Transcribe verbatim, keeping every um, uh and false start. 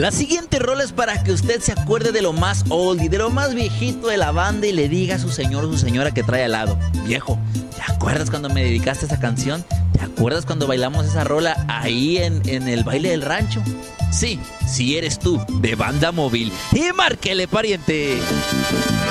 La siguiente rola es para que usted se acuerde de lo más old y de lo más viejito de la banda y le diga a su señor o su señora que trae al lado: viejo, ¿te acuerdas cuando me dedicaste esa canción? ¿Te acuerdas cuando bailamos esa rola ahí en, en el baile del rancho? Sí, sí eres tú, de Banda Móvil. Y márquele, pariente.